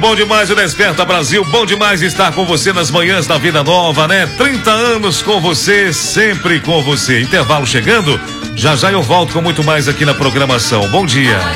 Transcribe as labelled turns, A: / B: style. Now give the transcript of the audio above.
A: bom demais o Desperta Brasil, bom demais estar com você nas manhãs da Vida Nova, né? 30 anos com você, sempre com você. Intervalo chegando, já já eu volto com muito mais aqui na programação. Bom dia.